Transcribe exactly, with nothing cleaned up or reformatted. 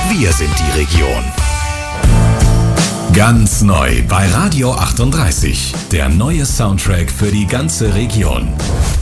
Wir sind die Region. Ganz neu bei Radio achtunddreißig. Der neue Soundtrack für die ganze Region.